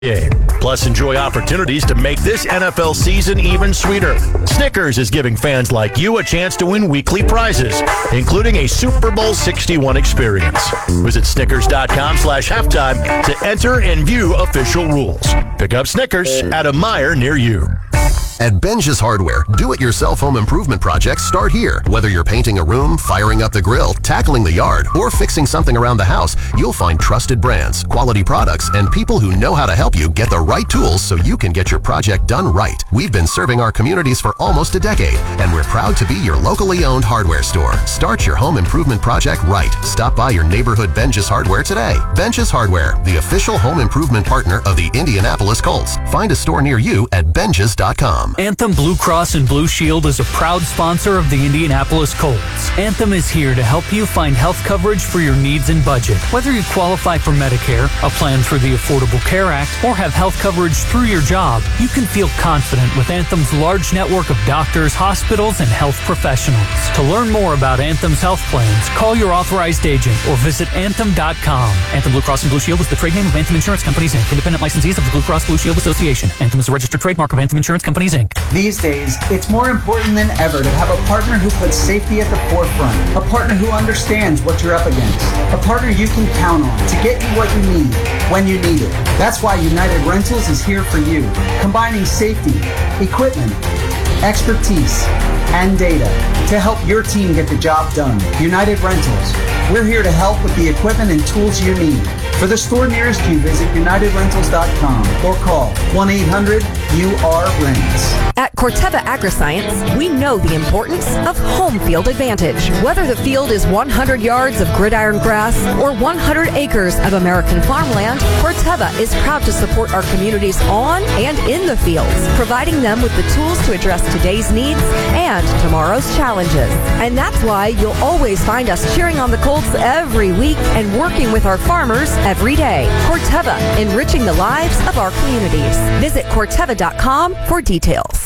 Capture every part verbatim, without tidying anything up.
game. Plus, enjoy opportunities to make this N F L season even sweeter. Snickers is giving fans like you a chance to win weekly prizes, including a Super Bowl sixty-one experience. Visit Snickers.com slash halftime to enter and view official rules. Pick up Snickers at a Meijer near you. At Benja's Hardware, do-it-yourself home improvement projects start here. Whether you're painting a room, firing up the grill, tackling the yard, or fixing something around the house, you'll find trusted brands, quality products, and people who know how to help you get the right tools so you can get your project done right. We've been serving our communities for almost a decade, and we're proud to be your locally owned hardware store. Start your home improvement project right. Stop by your neighborhood Benja's Hardware today. Benja's Hardware, the official home improvement partner of the Indianapolis Colts. Find a store near you at benjas dot com. Anthem Blue Cross and Blue Shield is a proud sponsor of the Indianapolis Colts. Anthem is here to help you find health coverage for your needs and budget. Whether you qualify for Medicare, a plan through the Affordable Care Act, or have health coverage through your job, you can feel confident with Anthem's large network of doctors, hospitals, and health professionals. To learn more about Anthem's health plans, call your authorized agent or visit anthem dot com. Anthem Blue Cross and Blue Shield is the trade name of Anthem Insurance Companies, Incorporated, independent licensees of the Blue Cross Blue Shield Association. Anthem is a registered trademark of Anthem Insurance Companies, Incorporated. These days, it's more important than ever to have a partner who puts safety at the forefront, a partner who understands what you're up against, a partner you can count on to get you what you need when you need it. That's why United Rentals is here for you, combining safety, equipment, expertise, and data to help your team get the job done. United Rentals, we're here to help with the equipment and tools you need. For the store nearest you, visit united rentals dot com or call one eight hundred U R rents. At Corteva Agriscience, we know the importance of home field advantage. Whether the field is one hundred yards of gridiron grass or one hundred acres of American farmland, Corteva is proud to support our communities on and in the fields, providing them with the tools to address today's needs and tomorrow's challenges. And that's why you'll always find us cheering on the Colts every week and working with our farmers every day. Corteva, enriching the lives of our communities. Visit Corteva dot com for details.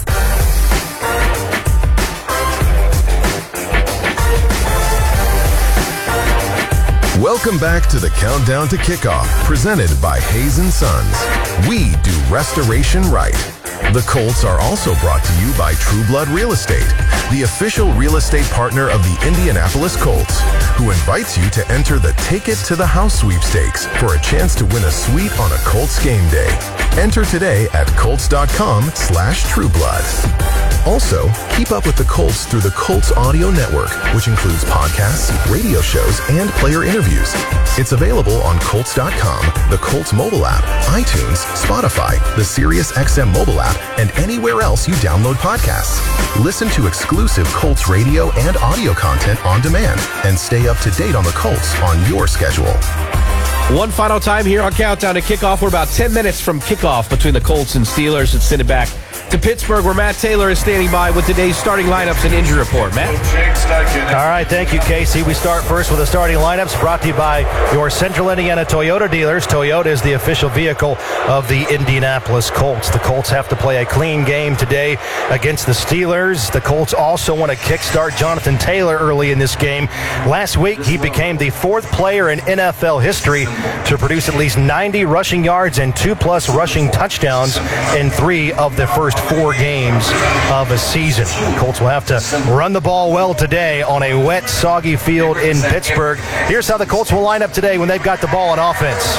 Welcome back to the Countdown to Kickoff, presented by Hayes and Sons. We do restoration right. The Colts are also brought to you by True Blood Real Estate, the official real estate partner of the Indianapolis Colts, who invites you to enter the Take It to the House sweepstakes for a chance to win a suite on a Colts game day. Enter today at colts dot com slash trueblood. Also, keep up with the Colts through the Colts Audio Network, which includes podcasts, radio shows, and player interviews. It's available on colts dot com, the Colts mobile app, iTunes, Spotify, the SiriusXM mobile app, and anywhere else you download podcasts. Listen to exclusive Colts radio and audio content on demand, and stay up to date on the Colts on your schedule. One final time here on Countdown to Kickoff. We're about ten minutes from kickoff between the Colts and Steelers. Let's send it back to Pittsburgh, where Matt Taylor is standing by with today's starting lineups and injury report. Matt? All right, thank you, Casey. We start first with the starting lineups brought to you by your Central Indiana Toyota dealers. Toyota is the official vehicle of the Indianapolis Colts. The Colts have to play a clean game today against the Steelers. The Colts also want to kickstart Jonathan Taylor early in this game. Last week, he became the fourth player in N F L history to produce at least ninety rushing yards and two-plus rushing touchdowns in three of the first four games of a season. The Colts will have to run the ball well today on a wet, soggy field in Pittsburgh. Here's how the Colts will line up today when they've got the ball on offense.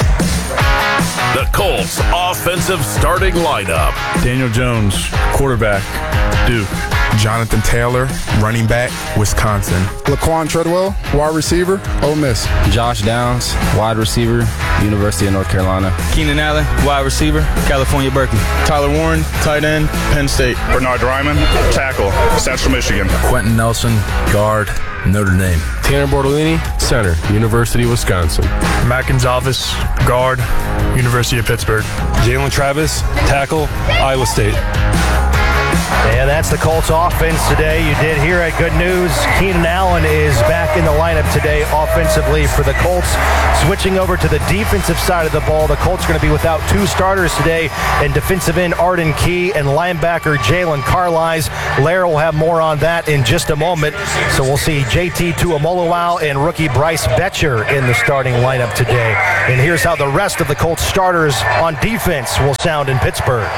The Colts offensive starting lineup. Daniel Jones, quarterback, Duke. Jonathan Taylor, running back, Wisconsin. Laquan Treadwell, wide receiver, Ole Miss. Josh Downs, wide receiver, University of North Carolina. Keenan Allen, wide receiver, California Berkeley. Tyler Warren, tight end, Penn State. Bernard Ryman, tackle, Central Michigan. Quentin Nelson, guard, Notre Dame. Tanner Bortolini, center, University of Wisconsin. Matt Gonzalez, guard, University of Pittsburgh. Jalen Travis, tackle, Iowa State. And that's the Colts offense today. You did hear it. Good news. Keenan Allen is back in the lineup today offensively for the Colts. Switching over to the defensive side of the ball, the Colts are going to be without two starters today, and defensive end Arden Key and linebacker Jalen Carlisle. Lair will have more on that in just a moment. So we'll see J T Tuimoloau and rookie Bryce Betcher in the starting lineup today. And here's how the rest of the Colts starters on defense will sound in Pittsburgh.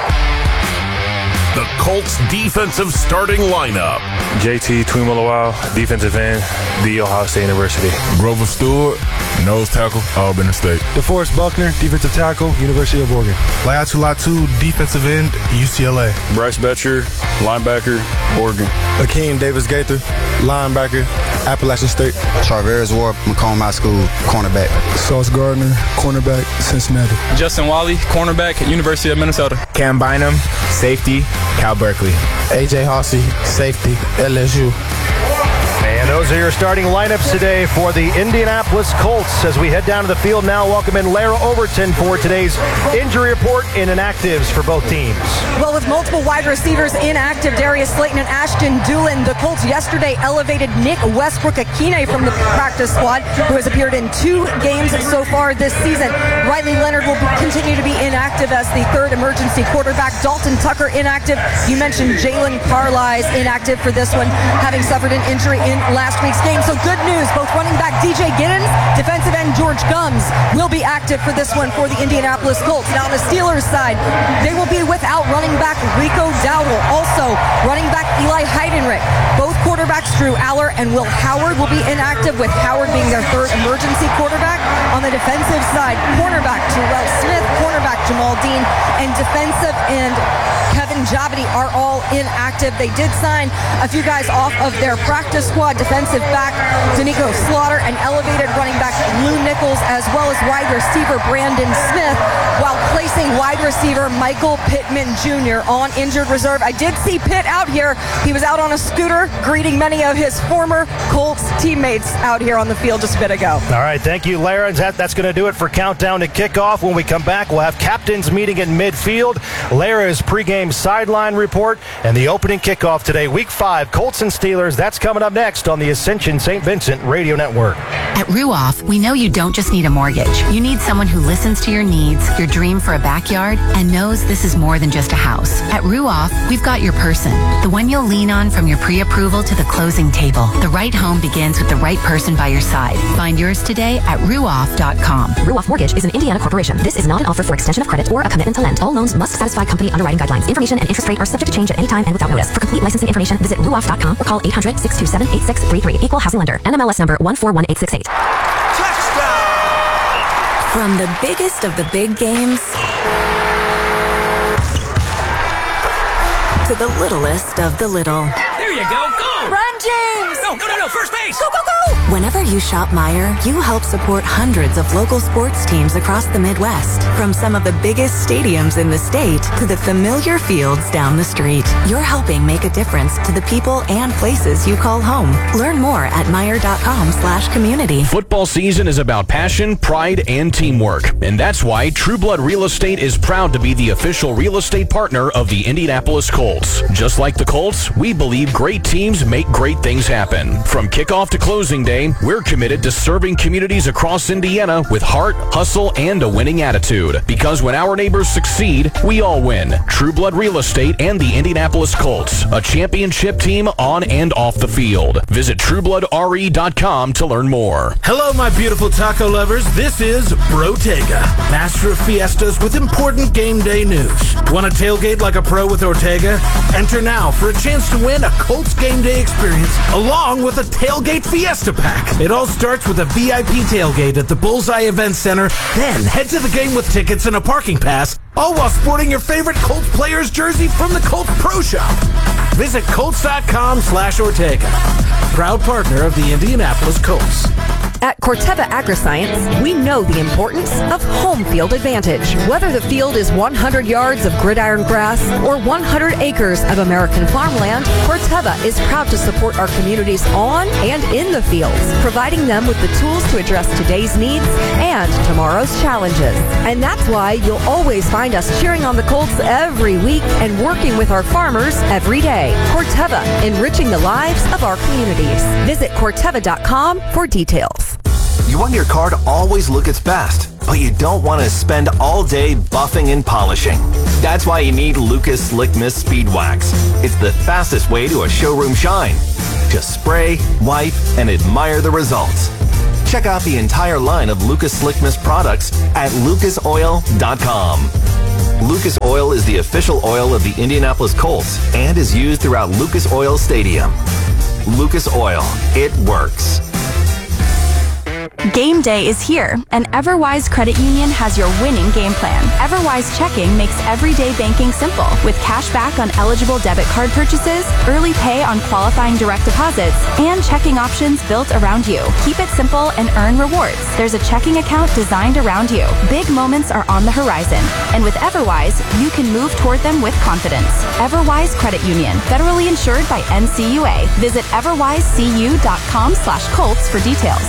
The Colts defensive starting lineup. J T Tuimoloau, defensive end, The Ohio State University. Grover Stewart, nose tackle, Auburn State. DeForest Buckner, defensive tackle, University of Oregon. Laiatu Latu, defensive end, U C L A. Bryce Betcher, linebacker, Oregon. Akeem Davis-Gaither, linebacker, Appalachian State. Charvarius Ward, Macomb High School, cornerback. Sauce Gardner, cornerback, Cincinnati. Justin Wally, cornerback, University of Minnesota. Cam Bynum, safety, Cal Berkeley. A J Hossey, safety, L S U. And those are your starting lineups today for the Indianapolis Colts. As we head down to the field now, welcome in Lara Overton for today's injury report and inactives for both teams. Well, with multiple wide receivers inactive, Darius Slayton and Ashton Doolin, the Colts yesterday elevated Nick Westbrook-Akine from the practice squad, who has appeared in two games so far this season. Riley Leonard will continue to be inactive as the third emergency quarterback. Dalton Tucker inactive. You mentioned Jalen Carlisle inactive for this one, having suffered an injury in last week's game. So good news, both running back D J Giddens, defensive end George Gums will be active for this one for the Indianapolis Colts. Now on the Steelers side, they will be without running back Rico Dowdle. Also, running back Eli Heidenreich. Both quarterbacks Drew Aller and Will Howard will be inactive, with Howard being their third emergency quarterback. On the defensive side, cornerback Terrell Smith, cornerback Jamal Dean, and defensive end Kevin Javidi are all inactive. They did sign a few guys off of their practice squad. Defensive back Danico Slaughter and elevated running back Lou Nichols, as well as wide receiver Brandon Smith, while placing wide receiver Michael Pittman Junior on injured reserve. I did see Pitt out here. He was out on a scooter greeting many of his former Colts teammates out here on the field just a bit ago. All right, thank you, Lara. That, that's going to do it for Countdown to Kickoff. When we come back, we'll have captains meeting in midfield, Lara's pregame sideline report, and the opening kickoff today, week five, Colts and Steelers. That's coming up next on the Ascension Saint Vincent Radio Network. At Ruoff, we know you don't just need a mortgage. You need someone who listens to your needs, your dream for a backyard, and knows this is more than just a house. At Ruoff, we've got your person, the one you'll lean on from your pre-approval to the closing table. The right home begins with the right person by your side. Find yours today at ruoff dot com. Ruoff Mortgage is an Indiana corporation. This is not an offer for extension of credit or a commitment to lend. All loans must satisfy company underwriting guidelines. Information and interest rate are subject to change at any time and without notice. For complete licensing information, visit ruoff dot com or call eight hundred, six two seven, eight six three three. Equal housing lender. N M L S number one four one eight six eight. From the biggest of the big games to the littlest of the little. There you go, go! Run, James! No, no, no, no, first base! Go, go, go! Whenever you shop Meijer, you help support hundreds of local sports teams across the Midwest. From some of the biggest stadiums in the state to the familiar fields down the street. You're helping make a difference to the people and places you call home. Learn more at Meijer dot com slash community. Football season is about passion, pride, and teamwork. And that's why True Blood Real Estate is proud to be the official real estate partner of the Indianapolis Colts. Just like the Colts, we believe great teams make great things happen. From kickoff to closing day, we're committed to serving communities across Indiana with heart, hustle, and a winning attitude. Because when our neighbors succeed, we all win. True Blood Real Estate and the Indianapolis Colts, a championship team on and off the field. Visit true blood r e dot com to learn more. Hello, my beautiful taco lovers. This is Brotega, master of fiestas with important game day news. Want to tailgate like a pro with Ortega? Enter now for a chance to win a Colts game day experience along with a tailgate fiesta pack. It all starts with a V I P tailgate at the Bullseye Event Center. Then head to the game with tickets and a parking pass, all while sporting your favorite Colts player's jersey from the Colts Pro Shop. Visit Colts dot com slash Ortega, proud partner of the Indianapolis Colts. At Corteva Agriscience, we know the importance of home field advantage. Whether the field is one hundred yards of gridiron grass or one hundred acres of American farmland, Corteva is proud to support our communities on and in the fields, providing them with the tools to address today's needs and tomorrow's challenges. And that's why you'll always find us cheering on the Colts every week and working with our farmers every day. Corteva, enriching the lives of our communities. Visit Corteva dot com for details. You want your car to always look its best, but you don't want to spend all day buffing and polishing. That's why you need Lucas Slick Mist Speed Wax. It's the fastest way to a showroom shine. Just spray, wipe, and admire the results. Check out the entire line of Lucas Slick Mist products at lucas oil dot com. Lucas Oil is the official oil of the Indianapolis Colts and is used throughout Lucas Oil Stadium. Lucas Oil, it works. Game day is here, and Everwise Credit Union has your winning game plan. Everwise Checking makes everyday banking simple with cash back on eligible debit card purchases, early pay on qualifying direct deposits, and checking options built around you. Keep it simple and earn rewards. There's a checking account designed around you. Big moments are on the horizon, and with Everwise, you can move toward them with confidence. Everwise Credit Union, federally insured by N C U A. Visit everwise c u dot com slash Colts for details.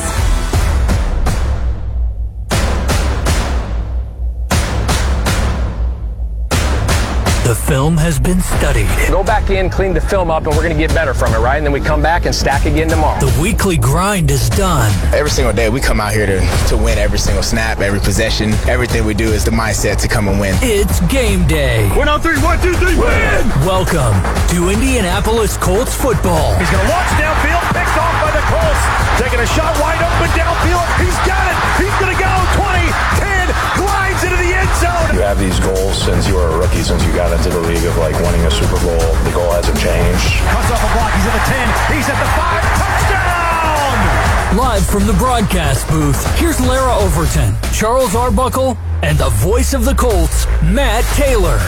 The film has been studied. Go back in, clean the film up, and we're going to get better from it, right? And then we come back and stack again tomorrow. The weekly grind is done. Every single day, we come out here to, to win every single snap, every possession. Everything we do is the mindset to come and win. It's game day. One on three, one, two, three, win! Welcome to Indianapolis Colts football. He's going to launch downfield, picked off by the Colts. Taking a shot wide open downfield. He's got it. He's going to go twenty, ten, glides into the end zone. You have these goals since you were a rookie, since you got into the league of like winning a Super Bowl. The goal hasn't changed. Cuts off a block. He's at the ten. He's at the five. Touchdown! Live from the broadcast booth, here's Lara Overton, Charles Arbuckle, and the voice of the Colts, Matt Taylor.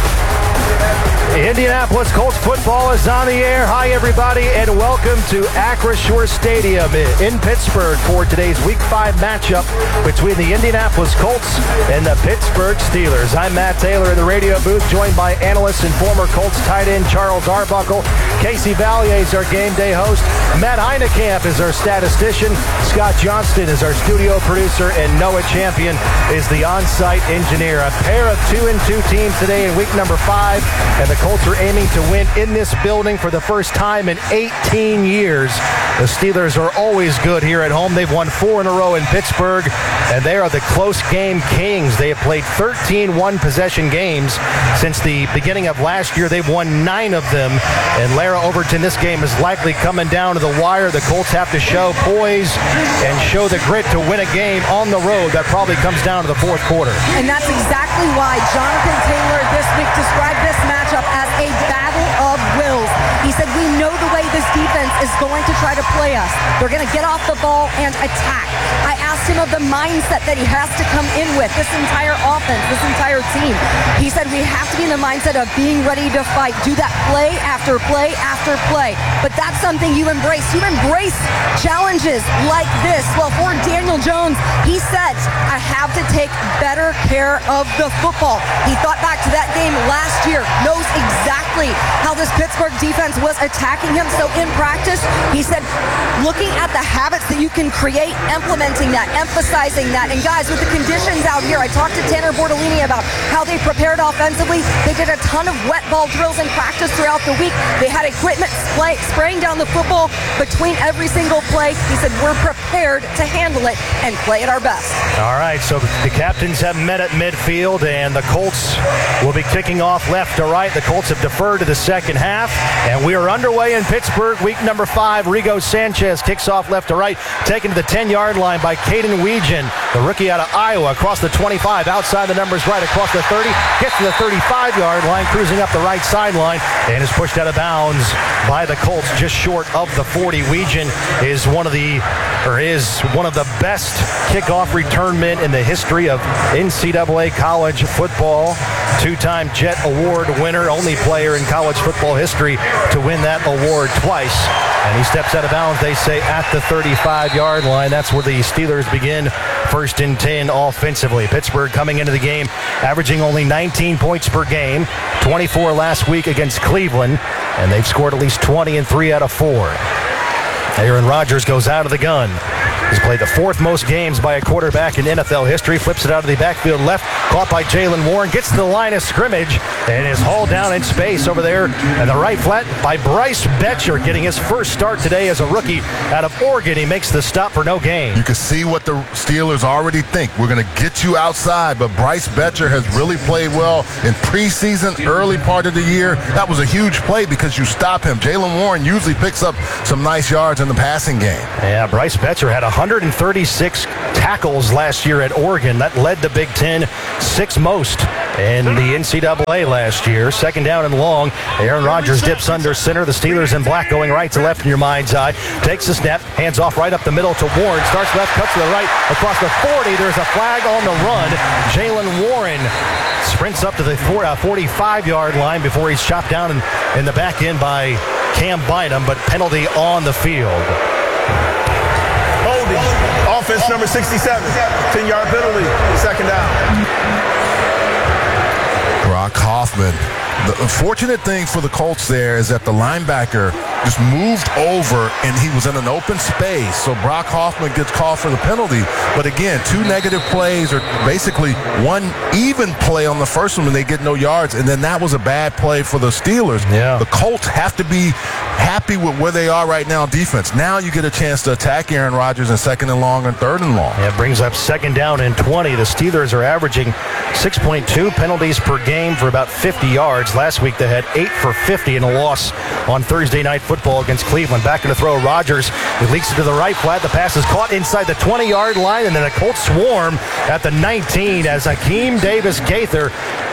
Indianapolis Colts football is on the air. Hi, everybody, and welcome to Acrisure Stadium in Pittsburgh for today's Week five matchup between the Indianapolis Colts and the Pittsburgh Steelers. I'm Matt Taylor in the radio booth, joined by analyst and former Colts tight end Charles Arbuckle. Casey Valier is our game day host. Matt Heinekamp is our statistician. Scott Johnston is our studio producer, and Noah Champion is the on-site engineer. A pair of two and two teams today in week number five, and the Colts are aiming to win in this building for the first time in eighteen years. The Steelers are always good here at home. They've won four in a row in Pittsburgh, and they are the close game kings. They have played thirteen one-possession games since the beginning of last year. They've won nine of them, and Lara Overton, this game is likely coming down to the wire. The Colts have to show poise and show the grit to win a game on the road. That probably comes down to the fourth quarter. And that's exactly why Jonathan Taylor this week described this matchup as a battle of wills. He said, we know the way this defense is going to try to play us. They're going to get off the ball and attack. I asked him of the mindset that he has to come in with, this entire offense, this entire team. He said, we have to be in the mindset of being ready to fight, do that play after play after play. But that's something you embrace. You embrace challenges like this. Well, for Daniel Jones, he said, I have to take better care of the football. He thought back to that game last year, knows exactly how this Pittsburgh defense was attacking him. So in practice, he said, looking at the habits that you can create, implementing that, emphasizing that. And guys, with the conditions out here, I talked to Tanner Bortolini about how they prepared offensively. They did a ton of wet ball drills in practice throughout the week. They had equipment spray, spraying down the football between every single play. He said, we're prepared to handle it and play at our best. All right, so the captains have met at midfield, and the Colts will be kicking off left to right. The Colts have deferred to the second half, and we are underway in Pittsburgh, week number five. Rigo Sanchez kicks off left to right, taken to the ten-yard line by Caden Weegan, the rookie out of Iowa, across the twenty-five, outside the numbers right, across the thirty, gets to the thirty-five-yard line, cruising up the right sideline, and is pushed out of bounds by the Colts just short of the forty. Weegan is one of the, or is one of the best kickoff return men in the history of N C double A college football. two-time Jet Award winner, only player in college football history to win that award twice. And he steps out of bounds, they say, at the thirty-five-yard line. That's where the Steelers begin first and ten offensively. Pittsburgh coming into the game, averaging only nineteen points per game, twenty-four last week against Cleveland, and they've scored at least twenty in three out of four. Aaron Rodgers goes out of the gun. He's played the fourth most games by a quarterback in N F L history. Flips it out of the backfield left. Caught by Jaylen Warren. Gets to the line of scrimmage and is hauled down in space over there. And the right flat by Bryce Betcher, getting his first start today as a rookie out of Oregon. He makes the stop for no gain. You can see what the Steelers already think. We're going to get you outside. But Bryce Betcher has really played well in preseason, early part of the year. That was a huge play because you stop him. Jaylen Warren usually picks up some nice yards in the passing game. Yeah, Bryce Betcher had one hundred thirty-six tackles last year at Oregon. That led the Big Ten, sixth most in the N C double A last year. Second down and long. Aaron Rodgers dips under center. The Steelers in black going right to left in your mind's eye. Takes the snap, hands off right up the middle to Warren. Starts left, cuts to the right, across the forty. There's a flag on the run. Jaylen Warren sprints up to the forty-five-yard line before he's chopped down in, in the back end by Cam Bynum, but penalty on the field. Holding. Offense number sixty-seven. ten-yard penalty. Second down. Brock Hoffman. The unfortunate thing for the Colts there is that the linebacker just moved over and he was in an open space. So Brock Hoffman gets called for the penalty. But again, two negative plays, or basically one even play on the first one when they get no yards. And then that was a bad play for the Steelers. Yeah. The Colts have to be happy with where they are right now on defense. Now you get a chance to attack Aaron Rodgers in second and long and third and long. Yeah, it brings up second down and twenty. The Steelers are averaging six point two penalties per game for about fifty yards. Last week they had eight for fifty in a loss on Thursday Night Football against Cleveland. Back in the throw, Rodgers. He leaks it to the right flat. The pass is caught inside the twenty-yard line, and then a Colts swarm at the nineteen as Akeem Davis-Gaither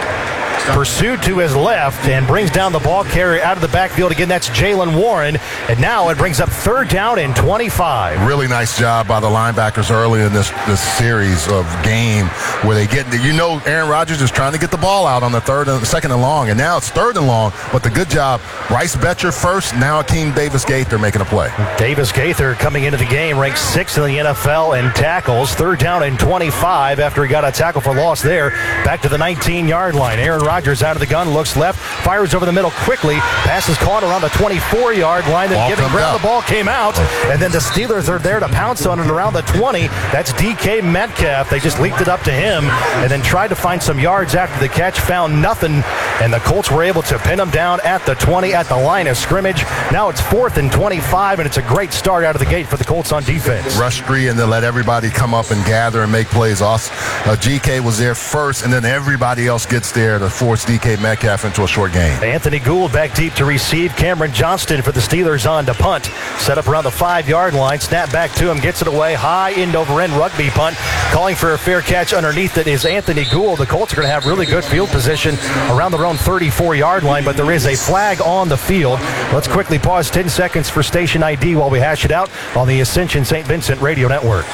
pursued to his left and brings down the ball carrier out of the backfield. Again, that's Jaylen Warren. And now it brings up third down and twenty-five. Really nice job by the linebackers early in this, this series of game where they get, you know, Aaron Rodgers is trying to get the ball out on the third and second and long. And now it's third and long, but the good job. Bryce Betcher first, now Akeem Davis-Gaither making a play. Davis-Gaither coming into the game ranked sixth in the N F L in tackles. Third down and twenty-five after he got a tackle for loss there. Back to the nineteen-yard line. Aaron Rodgers out of the gun, looks left, fires over the middle quickly. Pass is caught around the twenty-four-yard line. Then giving ground, the ball came out. And then the Steelers are there to pounce on it around the twenty. That's D K Metcalf. They just leaked it up to him and then tried to find some yards after the catch. Found nothing. And the Colts were able to pin him down at the twenty at the line of scrimmage. Now it's fourth and twenty-five, and it's a great start out of the gate for the Colts on defense. Rush three and then let everybody come up and gather and make plays. Uh, G K was there first, and then everybody else gets there to force D K Metcalf into a short game. Anthony Gould back deep to receive. Cameron Johnston for the Steelers on to punt. Set up around the five-yard line. Snap back to him. Gets it away. High end over end rugby punt. Calling for a fair catch underneath it is Anthony Gould. The Colts are going to have really good field position around their own thirty-four-yard line, but there is a flag on the field. Let's quickly pause ten seconds for station I D while we hash it out on the Ascension Saint Vincent Radio Network.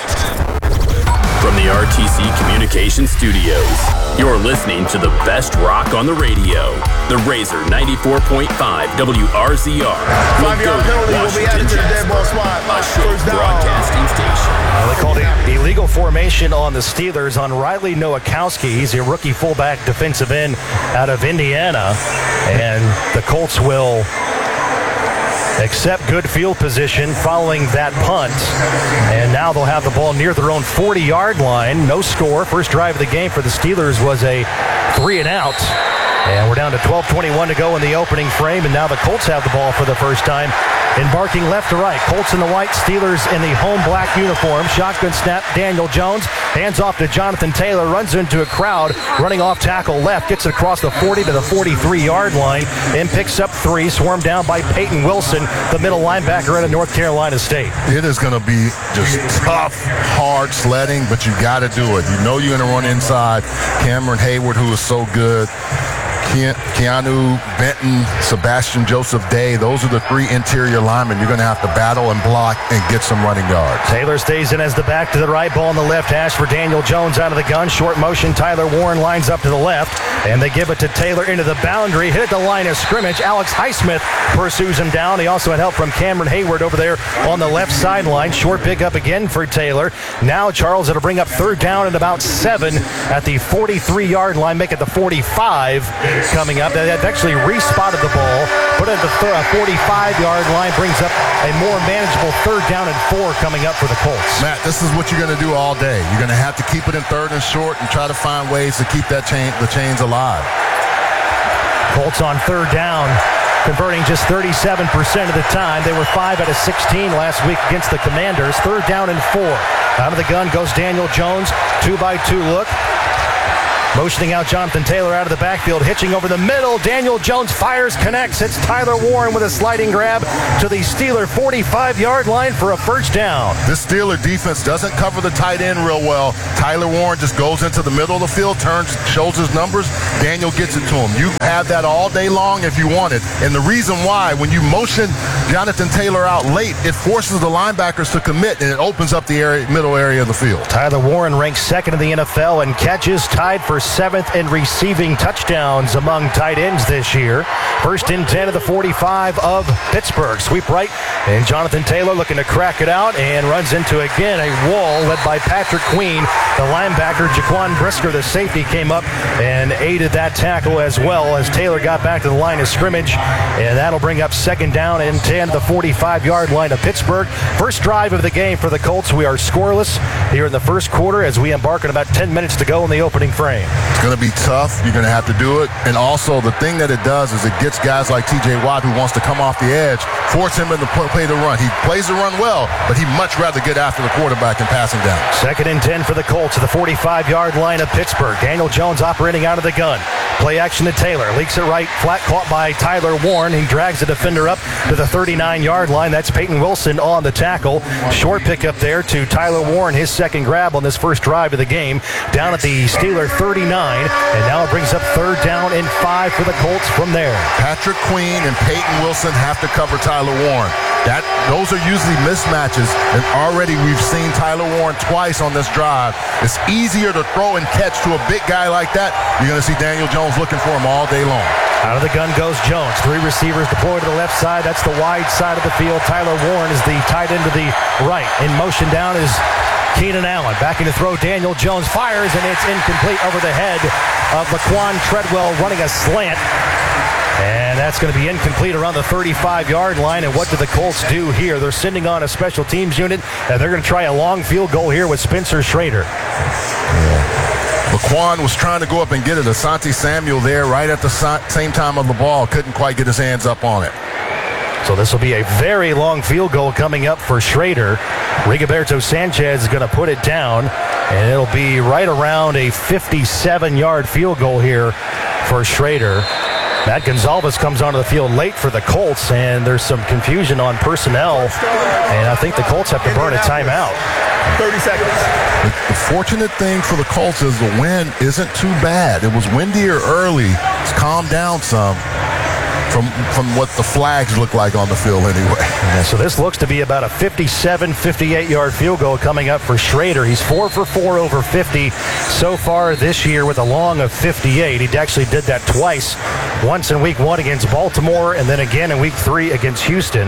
From the R T C Communications Studios, you're listening to the best rock on the radio. The Razor ninety-four point five W R Z R. Five-yard penalty will be added to the dead ball spot. A Short broadcasting station. Uh, they called it illegal formation on the Steelers on Riley Nowakowski. He's a rookie fullback defensive end out of Indiana. And the Colts will accept good field position following that punt. And now they'll have the ball near their own forty-yard line. No score. First drive of the game for the Steelers was a three and out. And we're down to twelve twenty-one to go in the opening frame. And now the Colts have the ball for the first time. Embarking left to right. Colts in the white, Steelers in the home black uniform. Shotgun snap, Daniel Jones. Hands off to Jonathan Taylor. Runs into a crowd. Running off tackle left. Gets it across the forty to the forty-three-yard line. And picks up three. Swarmed down by Peyton Wilson, the middle linebacker out of North Carolina State. It is going to be just tough, hard sledding, but you got to do it. You know you're going to run inside. Cameron Hayward, who is so good. Ke- Keanu Benton, Sebastian Joseph Day, those are the three interior linemen you're going to have to battle and block and get some running yards. Taylor stays in as the back to the right, ball on the left hash for Daniel Jones out of the gun. Short motion, Tyler Warren lines up to the left, and they give it to Taylor into the boundary, hit at the line of scrimmage. Alex Highsmith pursues him down. He also had help from Cameron Hayward over there on the left sideline. Short pickup again for Taylor. Now Charles it'll bring up third down at about seven at the forty-three-yard line, make it the forty-five coming up. They've actually respotted the ball, put it at the forty-five-yard line, brings up a more manageable third down and four coming up for the Colts. Matt, this is what you're going to do all day. You're going to have to keep it in third and short and try to find ways to keep that chain, the chains alive. Colts on third down, converting just thirty-seven percent of the time. They were five out of sixteen last week against the Commanders. Third down and four. Out of the gun goes Daniel Jones. Two by two look. Motioning out Jonathan Taylor out of the backfield, hitching over the middle. Daniel Jones fires, connects. It's Tyler Warren with a sliding grab to the Steeler forty-five-yard line for a first down. This Steeler defense doesn't cover the tight end real well. Tyler Warren just goes into the middle of the field, turns, shows his numbers. Daniel gets it to him. You have that all day long if you want it. And the reason why, when you motion Jonathan Taylor out late, it forces the linebackers to commit, and it opens up the area, middle area of the field. Tyler Warren ranks second in the N F L in catches, tied for seventh in receiving touchdowns among tight ends this year. First and ten of the forty-five of Pittsburgh. Sweep right, and Jonathan Taylor looking to crack it out and runs into, again, a wall led by Patrick Queen. The linebacker, Jaquan Brisker, the safety, came up and aided that tackle as well as Taylor got back to the line of scrimmage, and that'll bring up second down and ten to the forty-five-yard line of Pittsburgh. First drive of the game for the Colts. We are scoreless here in the first quarter as we embark on about ten minutes to go in the opening frame. It's going to be tough. You're going to have to do it. And also, the thing that it does is it gets guys like T J Watt, who wants to come off the edge, force him into play the run. He plays the run well, but he'd much rather get after the quarterback and pass him down. Second and ten for the Colts at the forty-five-yard line of Pittsburgh. Daniel Jones operating out of the gun. Play action to Taylor. Leaks it right. Flat caught by Tyler Warren. He drags the defender up to the thirty-nine-yard line. That's Peyton Wilson on the tackle. Short pickup there to Tyler Warren, his second grab on this first drive of the game. Down at the Steeler thirty-nine. And now it brings up third down and five for the Colts from there. Patrick Queen and Peyton Wilson have to cover Tyler Warren. That Those are usually mismatches, and already we've seen Tyler Warren twice on this drive. It's easier to throw and catch to a big guy like that. You're going to see Daniel Jones looking for him all day long. Out of the gun goes Jones. Three receivers deployed to the left side. That's the wide side of the field. Tyler Warren is the tight end to the right. In motion down is Keenan Allen. Backing to throw. Daniel Jones fires, and it's incomplete over the head of Laquan Treadwell running a slant. And that's going to be incomplete around the thirty-five-yard line. And what do the Colts do here? They're sending on a special teams unit, and they're going to try a long field goal here with Spencer Schrader. Yeah. Laquan was trying to go up and get it. Asante Samuel there right at the same time of the ball. Couldn't quite get his hands up on it. So this will be a very long field goal coming up for Schrader. Rigoberto Sanchez is going to put it down, and it'll be right around a fifty-seven-yard field goal here for Schrader. Matt Gonzalez comes onto the field late for the Colts, and there's some confusion on personnel, and I think the Colts have to burn a timeout. thirty seconds. The, the fortunate thing for the Colts is the wind isn't too bad. It was windier early. It's calmed down some from from what the flags look like on the field anyway. Yeah, so this looks to be about a fifty-seven, fifty-eight-yard field goal coming up for Schrader. He's four for four over fifty so far this year with a long of fifty-eight. He actually did that twice, once in week one against Baltimore and then again in week three against Houston.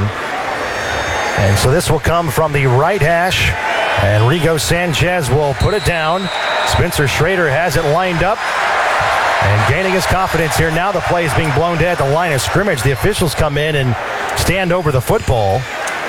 And so this will come from the right hash, and Rigo Sanchez will put it down. Spencer Schrader has it lined up and gaining his confidence here. Now the play is being blown dead at the line of scrimmage. The officials come in and stand over the football.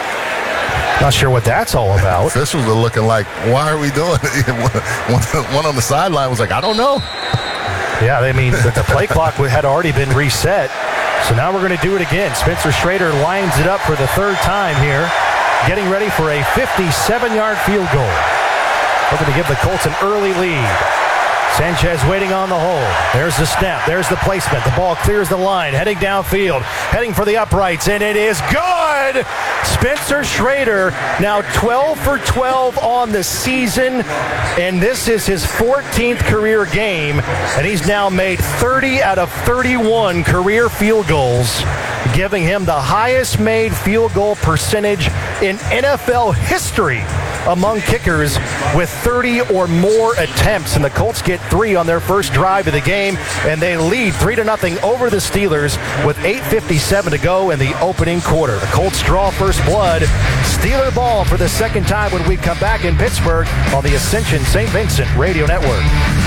Not sure what that's all about. Officials are looking like, why are we doing it? One on the sideline was like, I don't know. Yeah, I mean, the, the play clock had already been reset. So now we're going to do it again. Spencer Schrader lines it up for the third time here, getting ready for a fifty-seven-yard field goal. Looking to give the Colts an early lead. Sanchez waiting on the hole. There's the snap. There's the placement. The ball clears the line. Heading downfield. Heading for the uprights. And it is good. Spencer Schrader now twelve for twelve on the season. And this is his fourteenth career game. And he's now made thirty out of thirty-one career field goals, giving him the highest made field goal percentage in N F L history among kickers with thirty or more attempts. And the Colts get three on their first drive of the game, and they lead three to nothing over the Steelers with eight fifty-seven to go in the opening quarter. The Colts draw first blood. Steeler ball for the second time when we come back in Pittsburgh on the Ascension Saint Vincent Radio Network.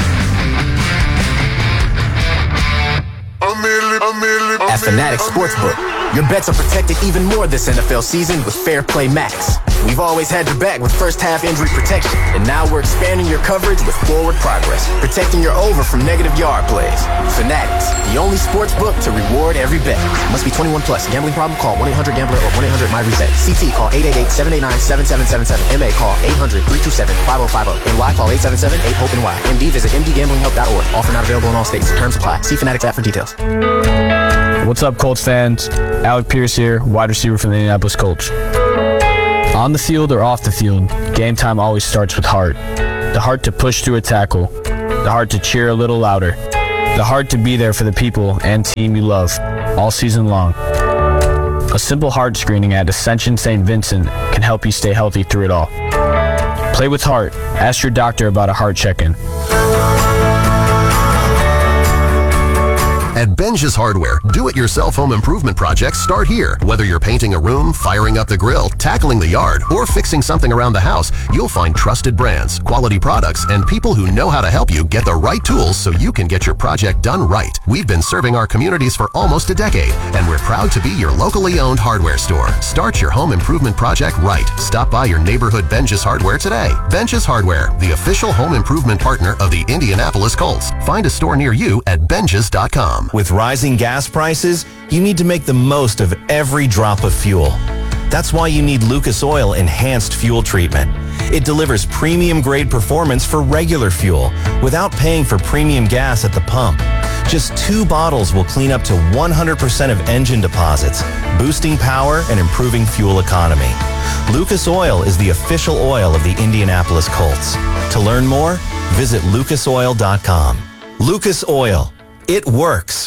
At Fanatics Sportsbook, your bets are protected even more this N F L season with Fair Play Max. We've always had your back with first-half injury protection, and now we're expanding your coverage with Forward Progress, protecting your over from negative yard plays. Fanatics, the only sports book to reward every bet. Must be twenty-one plus. Gambling problem? Call one eight hundred gambler or one eight hundred my reset. C T call eight eight eight, seven eight nine, seven seven seven seven. M A call eight hundred, three two seven, five oh five oh. N Y call eight seven seven, eight hope N Y. M D visit m d gambling help dot org. Offer not available in all states. Terms apply. See Fanatics app for details. What's up, Colts fans? Alec Pierce here, wide receiver for the Indianapolis Colts. On the field or off the field, game time always starts with heart. The heart to push through a tackle, the heart to cheer a little louder, the heart to be there for the people and team you love all season long. A simple heart screening at Ascension Saint Vincent can help you stay healthy through it all. Play with heart. Ask your doctor about a heart check-in. At Benja's Hardware, do-it-yourself home improvement projects start here. Whether you're painting a room, firing up the grill, tackling the yard, or fixing something around the house, you'll find trusted brands, quality products, and people who know how to help you get the right tools so you can get your project done right. We've been serving our communities for almost a decade, and we're proud to be your locally owned hardware store. Start your home improvement project right. Stop by your neighborhood Benja's Hardware today. Benja's Hardware, the official home improvement partner of the Indianapolis Colts. Find a store near you at benjas dot com. With rising gas prices, you need to make the most of every drop of fuel. That's why you need Lucas Oil Enhanced Fuel Treatment. It delivers premium-grade performance for regular fuel without paying for premium gas at the pump. Just two bottles will clean up to one hundred percent of engine deposits, boosting power and improving fuel economy. Lucas Oil is the official oil of the Indianapolis Colts. To learn more, visit lucas oil dot com. Lucas Oil. It works.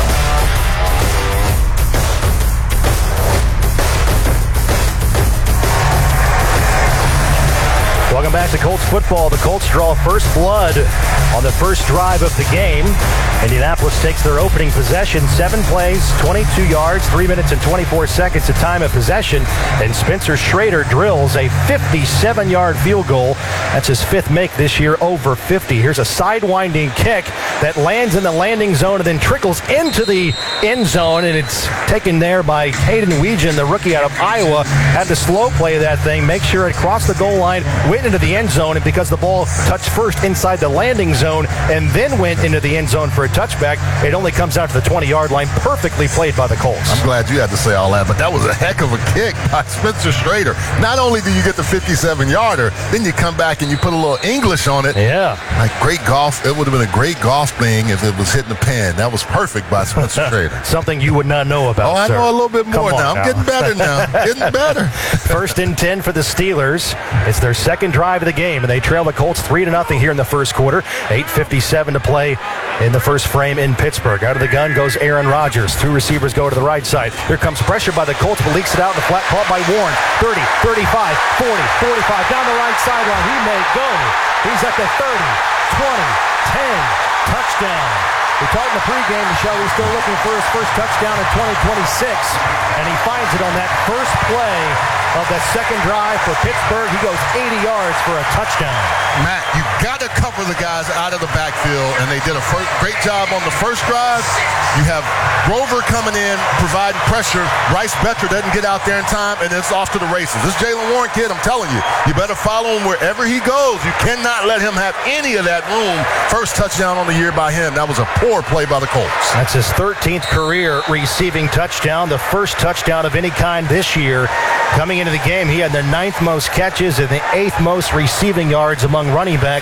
Welcome back to Colts football. The Colts draw first blood on the first drive of the game. Indianapolis takes their opening possession. Seven plays, twenty-two yards, three minutes and twenty-four seconds of time of possession. And Spencer Schrader drills a fifty-seven-yard field goal. That's his fifth make this year, over fifty. Here's a sidewinding kick that lands in the landing zone and then trickles into the end zone. And it's taken there by Hayden Weegan, the rookie out of Iowa. Had to slow play that thing, make sure it crossed the goal line, went into the end zone, and because the ball touched first inside the landing zone and then went into the end zone for a touchback, it only comes out to the twenty-yard line. Perfectly played by the Colts. I'm glad you had to say all that, but that was a heck of a kick by Spencer Schrader. Not only do you get the fifty-seven-yarder, then you come back and you put a little English on it. Yeah. Like great golf. It would have been a great golf thing if it was hitting the pin. That was perfect by Spencer Schrader. Something you would not know about, Oh, I sir. know a little bit more now. now. I'm getting better now. Getting better. First and ten for the Steelers. It's their second drive of the game, and they trail the Colts three to nothing here in the first quarter. eight fifty-seven to play in the first frame in Pittsburgh. Out of the gun goes Aaron Rodgers. Two receivers go to the right side. Here comes pressure by the Colts, but leaks it out in the flat, caught by Warren. thirty, thirty-five, forty, forty-five, down the right sideline. He may go. He's at the thirty, twenty, ten, touchdown. We talked in the pregame, the show, he's still looking for his first touchdown in twenty twenty-six, and he finds it on that first play of that second drive for Pittsburgh. He goes eighty yards for a touchdown. Matt, you got to cover the guys out of the backfield, and they did a first, great job on the first drive. You have Grover coming in, providing pressure. Rice Becker doesn't get out there in time, and it's off to the races. This Jaylen Warren kid, I'm telling you, you better follow him wherever he goes. You cannot let him have any of that room. First touchdown on the year by him. That was a poor play by the Colts. That's his thirteenth career receiving touchdown, the first touchdown of any kind this year. Coming into the game, he had the ninth most catches and the eighth most receiving yards among running backs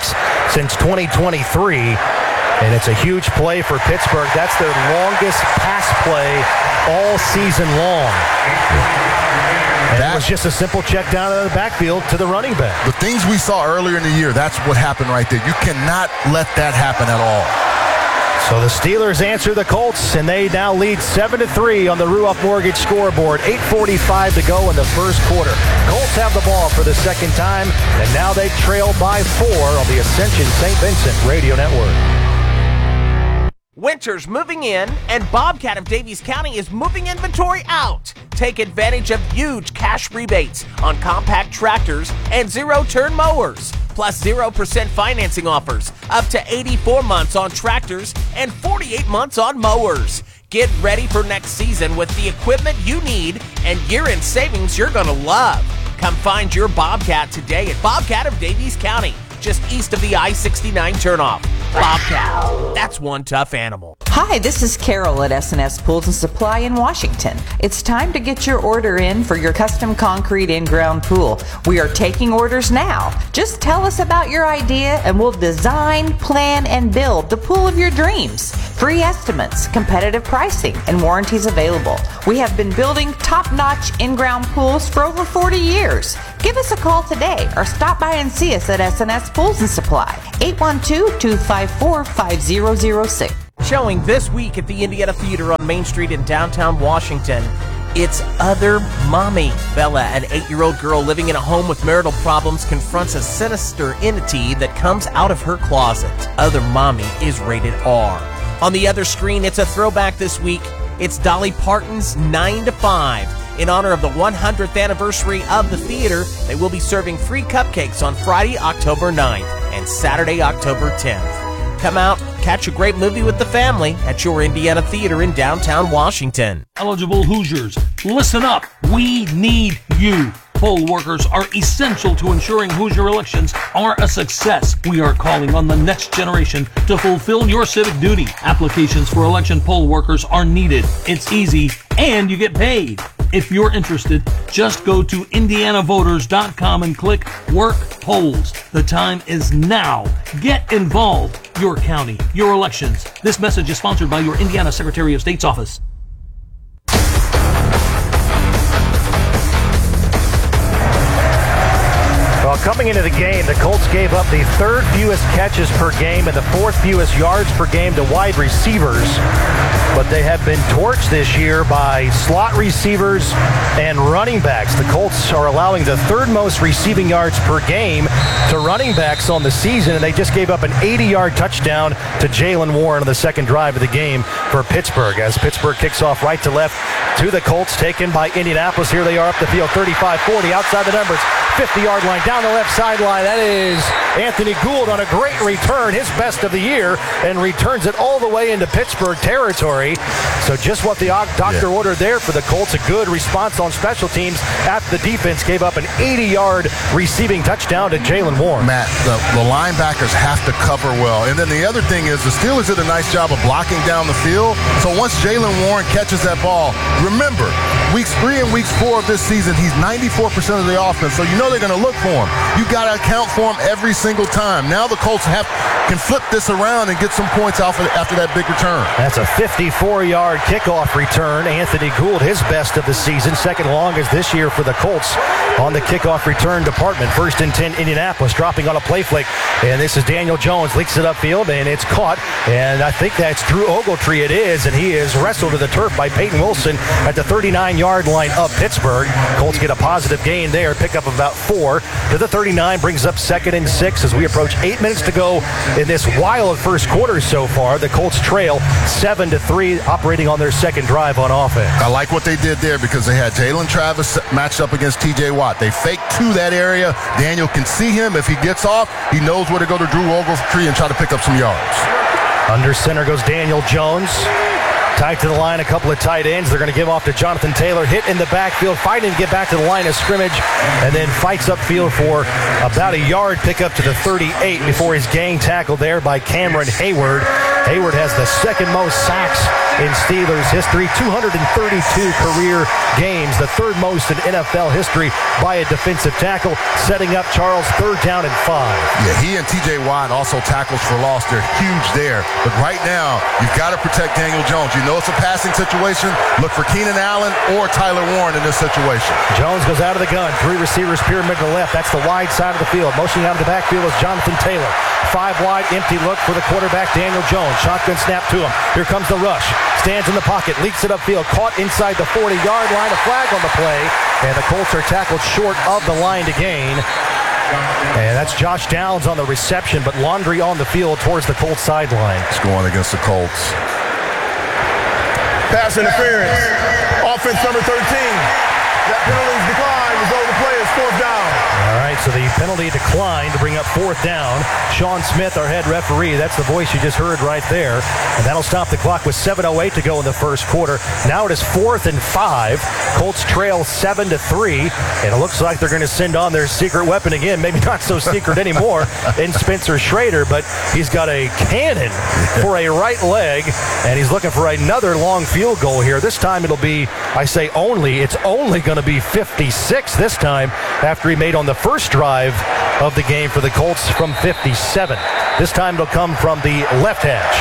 since twenty twenty-three. And it's a huge play for Pittsburgh. That's their longest pass play all season long. And that, it was just a simple check down to the backfield to the running back. The things we saw earlier in the year, that's what happened right there. You cannot let that happen at all. So the Steelers answer the Colts, and they now lead seven to three on the Ruoff Mortgage scoreboard. eight forty-five to go in the first quarter. Colts have the ball for the second time, and now they trail by four on the Ascension Saint Vincent Radio Network. Winter's moving in, and Bobcat of Davies County is moving inventory out. Take advantage of huge cash rebates on compact tractors and zero-turn mowers, plus zero percent financing offers up to eighty-four months on tractors and forty-eight months on mowers. Get ready for next season with the equipment you need and year-end savings you're going to love. Come find your Bobcat today at Bobcat of Davies County, just east of the I sixty-nine turnoff. Bobcat, that's one tough animal. Hi, this is Carol at S and S Pools and Supply in Washington. It's time to get your order in for your custom concrete in-ground pool. We are taking orders now. Just tell us about your idea and we'll design, plan, and build the pool of your dreams. Free estimates, competitive pricing, and warranties available. We have been building top-notch in-ground pools for over forty years. Give us a call today or stop by and see us at S and S Pools and Supply, eight one two, two five four, five zero zero six. Showing this week at the Indiana Theater on Main Street in downtown Washington, it's Other Mommy. Bella, an eight-year-old girl living in a home with marital problems, confronts a sinister entity that comes out of her closet. Other Mommy is rated R. On the other screen, it's a throwback this week. It's Dolly Parton's nine to five. In honor of the one hundredth anniversary of the theater, they will be serving free cupcakes on Friday, October ninth and Saturday, October tenth. Come out, catch a great movie with the family at your Indiana Theater in downtown Washington. Eligible Hoosiers, listen up. We need you. Poll workers are essential to ensuring Hoosier elections are a success. We are calling on the next generation to fulfill your civic duty. Applications for election poll workers are needed. It's easy, and you get paid. If you're interested, just go to indiana voters dot com and click Work Polls. The time is now. Get involved. Your county, your elections. This message is sponsored by your Indiana Secretary of State's office. Well, coming into the game, the Colts gave up the third fewest catches per game and the fourth fewest yards per game to wide receivers. But they have been torched this year by slot receivers and running backs. The Colts are allowing the third most receiving yards per game to running backs on the season, and they just gave up an eighty-yard touchdown to Jaylen Warren on the second drive of the game for Pittsburgh. As Pittsburgh kicks off right to left to the Colts, taken by Indianapolis. Here they are up the field, thirty-five forty, outside the numbers, fifty-yard line, down the left sideline. That is Anthony Gould on a great return, his best of the year, and returns it all the way into Pittsburgh territory. So just what the doctor yeah. ordered there for the Colts, a good response on special teams after the defense gave up an eighty-yard receiving touchdown to Jaylen Warren. Matt, the, the linebackers have to cover well. And then the other thing is the Steelers did a nice job of blocking down the field. So once Jaylen Warren catches that ball, remember, weeks three and weeks four of this season, he's ninety-four percent of the offense. So you know they're going to look for him. You got to account for him every single time. Now the Colts have can flip this around and get some points off of, after that big return. That's a fifty-four-yard kickoff return. Anthony Gould, his best of the season, second longest this year for the Colts on the kickoff return department. First and ten, Indianapolis, dropping on a play flick. And this is Daniel Jones, leaks it upfield, and it's caught. And I think that's Drew Ogletree it is, and he is wrestled to the turf by Peyton Wilson at the thirty-nine-yard line of Pittsburgh. Colts get a positive gain there, pick up about four to the thirty-nine, brings up second and six as we approach eight minutes to go in this wild first quarter so far. The Colts trail seven to three, operating on their second drive on offense. I like what they did there because they had Jalen Travis matched up against T J Watt. They faked to that area. Daniel can see him. If he gets off, he knows where to go to Drew Ogletree and try to pick up some yards. Under center goes Daniel Jones. Tight to the line, a couple of tight ends. They're going to give off to Jonathan Taylor. Hit in the backfield, fighting to get back to the line of scrimmage, and then fights upfield for about a yard, pick up to the thirty-eight before he's gang tackled there by Cameron Hayward. Hayward has the second most sacks in Steelers history, two hundred thirty-two career games, the third most in N F L history by a defensive tackle, setting up Charles third down and five. Yeah, he and T J Watt also tackles for loss. They're huge there. But right now, you've got to protect Daniel Jones. You know it's a passing situation. Look for Keenan Allen or Tyler Warren in this situation. Jones goes out of the gun. Three receivers, pyramid to the left. That's the wide side of the field. Motioning out of the backfield is Jonathan Taylor. Five wide, empty look for the quarterback, Daniel Jones. Shotgun snap to him. Here comes the rush. Stands in the pocket, leaks it upfield, caught inside the forty-yard line. A flag on the play, and the Colts are tackled short of the line to gain. And that's Josh Downs on the reception, but Laundry on the field towards the Colts sideline. It's going against the Colts. Pass interference. Offense number thirteen. That penalty's declined. Result of the play is fourth down. All right, so the penalty declined to bring up fourth down. Sean Smith, our head referee, that's the voice you just heard right there. And that'll stop the clock with seven oh eight to go in the first quarter. Now it is fourth and five. Colts trail seven to three. And it looks like they're going to send on their secret weapon again. Maybe not so secret anymore in Spencer Schrader, but he's got a cannon for a right leg. And he's looking for another long field goal here. This time it'll be, I say only, it's only going to be fifty-six this time after he made on the first drive of the game for the Colts from fifty-seven. This time it'll come from the left hash.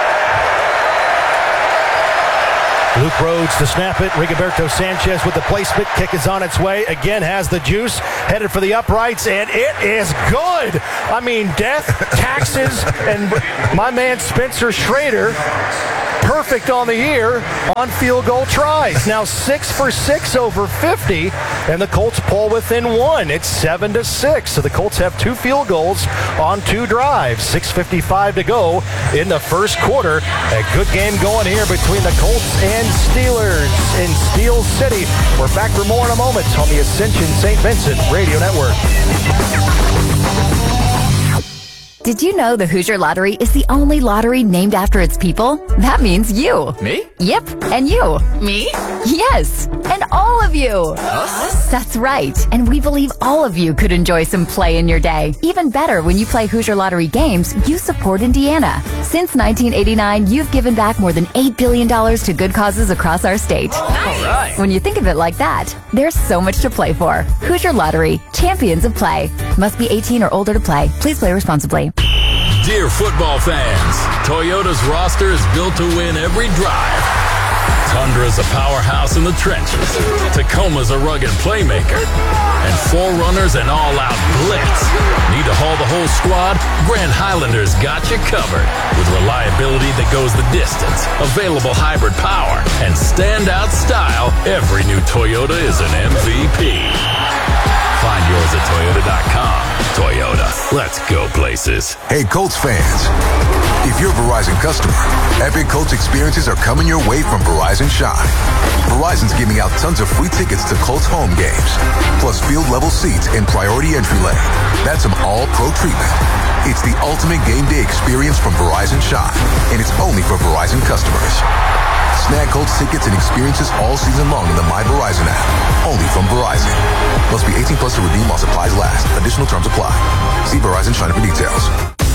Luke Rhodes to snap it. Rigoberto Sanchez with the placement. Kick is on its way. Again has the juice. Headed for the uprights, and it is good. I mean, death, taxes, and my man Spencer Schrader, perfect on the year on field goal tries. Now six for six over fifty, and the Colts pull within one. It's seven to six. So the Colts have two field goals on two drives. six fifty-five to go in the first quarter. A good game going here between the Colts and Steelers in Steel City. We're back for more in a moment on the Ascension Saint Vincent Radio Network. Did you know the Hoosier Lottery is the only lottery named after its people? That means you. Me? Yep, and you. Me? Yes, and all of you. Us? That's right, and we believe all of you could enjoy some play in your day. Even better, when you play Hoosier Lottery games, you support Indiana. Since nineteen eighty-nine, you've given back more than eight billion dollars to good causes across our state. Nice. All right. When you think of it like that, there's so much to play for. Hoosier Lottery, champions of play. Must be eighteen or older to play. Please play responsibly. Dear football fans, Toyota's roster is built to win every drive. Tundra's a powerhouse in the trenches. Tacoma's a rugged playmaker. And Forerunners an all-out blitz. Need to haul the whole squad? Grand Highlander's got you covered. With reliability that goes the distance, available hybrid power, and standout style, every new Toyota is an M V P. Find yours at Toyota dot com. Toyota, let's go places. Hey, Colts fans. If you're a Verizon customer, epic Colts experiences are coming your way from Verizon Shine. Verizon's giving out tons of free tickets to Colts home games, plus field-level seats in priority entry lane. That's some all-pro treatment. It's the ultimate game day experience from Verizon Shine, and it's only for Verizon customers. Snag Colts tickets and experiences all season long in the My Verizon app. Only from Verizon. Must be eighteen plus to redeem while supplies last. Additional terms apply. See Verizon China for details.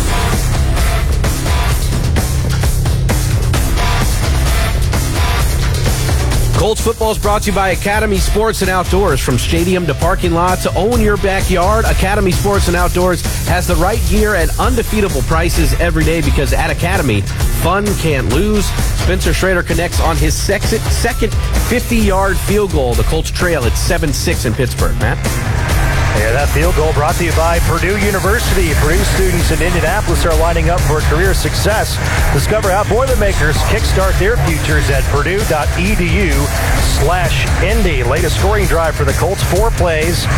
Colts football is brought to you by Academy Sports and Outdoors. From stadium to parking lot to own your backyard, Academy Sports and Outdoors has the right gear at undefeatable prices every day because at Academy, fun can't lose. Spencer Schrader connects on his second fifty-yard field goal. The Colts trail at seven six in Pittsburgh. Matt? Yeah, that field goal brought to you by Purdue University. Purdue students in Indianapolis are lining up for career success. Discover how Boilermakers kickstart their futures at purdue.edu slash Indy. Latest scoring drive for the Colts. Four plays,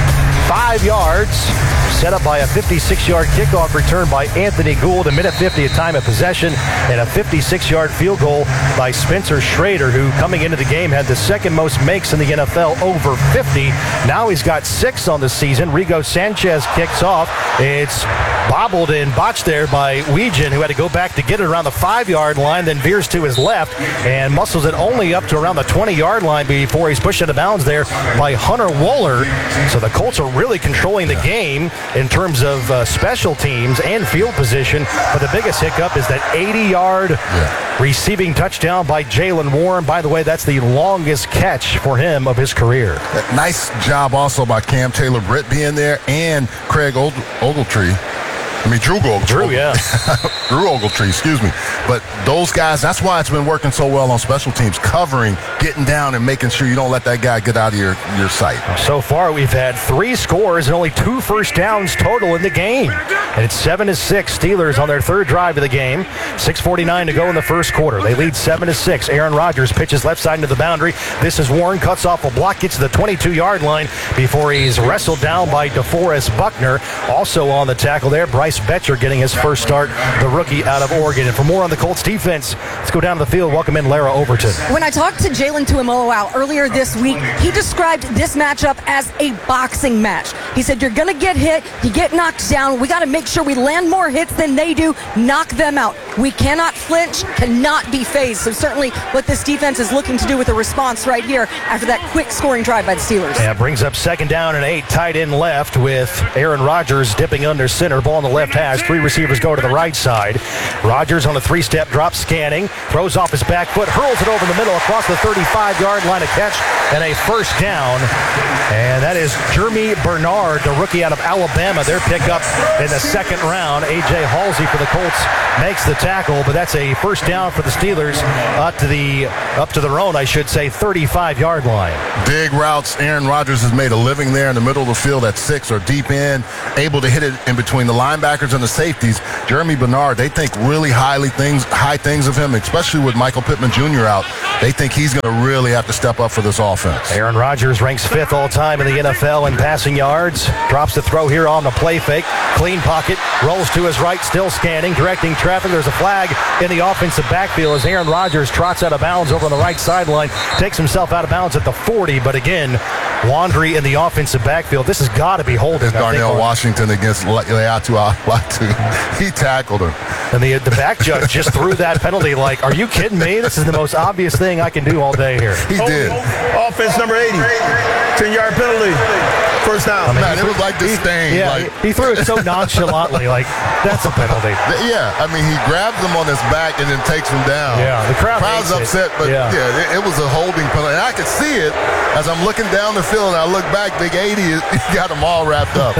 five yards, set up by a fifty-six-yard kickoff return by Anthony Gould, a minute fifty of time of possession, and a fifty-six-yard field goal by Spencer Schrader, who coming into the game had the second most makes in the N F L, over fifty. Now he's got six on the season. Rigo Sanchez kicks off. It's bobbled and botched there by Weegan, who had to go back to get it around the five-yard line, then veers to his left and muscles it only up to around the twenty-yard line before he's pushed out of bounds there by Hunter Wohler. So the Colts are really controlling the game in terms of uh, special teams and field position. But the biggest hiccup is that eighty-yard yeah. receiving touchdown by Jaylen Warren. By the way, that's the longest catch for him of his career. Nice job also by Cam Taylor-Britt being there and Craig Og- Ogletree. I mean, Drew Ogletree. Drew, yeah. Drew Ogletree, excuse me. But those guys, that's why it's been working so well on special teams, covering, getting down, and making sure you don't let that guy get out of your, your sight. So far, we've had three scores and only two first downs total in the game. And it's seven to six. Steelers on their third drive of the game. six forty-nine to go in the first quarter. They lead seven to six. Aaron Rodgers pitches left side into the boundary. This is Warren, cuts off a block, gets to the twenty-two-yard line before he's wrestled down by DeForest Buckner. Also on the tackle there, Bryce Betcher getting his first start, the rookie out of Oregon. And for more on the Colts defense, let's go down to the field. Welcome in Lara Overton. When I talked to Jalen Tuimoloau earlier this week, he described this matchup as a boxing match. He said, you're going to get hit, you get knocked down. We got to make sure we land more hits than they do, knock them out. We cannot flinch, cannot be phased. So certainly what this defense is looking to do with a response right here after that quick scoring drive by the Steelers. Yeah, brings up second down and eight, tight end left with Aaron Rodgers dipping under center, ball on the left hash. Three receivers go to the right side. Rodgers on a three-step drop, scanning, throws off his back foot, hurls it over the middle across the thirty-five-yard line, a catch and a first down. And that is Jeremy Bernard, the rookie out of Alabama. Their pickup in the second round. A J Halsey for the Colts makes the tackle, but that's a first down for the Steelers up to the up to their own, I should say, thirty-five-yard line. Big routes. Aaron Rodgers has made a living there in the middle of the field at six or deep in, able to hit it in between the linebackers and the safeties. Jeremy Bernard, they think really highly things, high things of him, especially with Michael Pittman Junior out. They think he's going to really have to step up for this offense. Aaron Rodgers ranks fifth all-time in the N F L in passing yards. Drops the throw here on the play fake. Clean pocket. Rolls to his right, still scanning, directing traffic. There's a flag in the offensive backfield as Aaron Rodgers trots out of bounds over on the right sideline. Takes himself out of bounds at the forty, but again, Laundry in the offensive backfield. This has got to be holding. It's Darnell Washington against Leatu Latu. He tackled him. And the, the back judge just threw that penalty like, are you kidding me? This is the most obvious thing I can do all day here. He did. Offense number eighty. ten-yard penalty. First down. I mean, Man, it was like this thing. Yeah, like, he threw it so nonchalantly, like, that's a penalty. Yeah, I mean, he grabs him on his back and then takes him down. Yeah, the crowd crowd's upset, it. but yeah, yeah it, it was a holding penalty. And I could see it as I'm looking down the field, and I look back, Big eighty, he got them all wrapped up.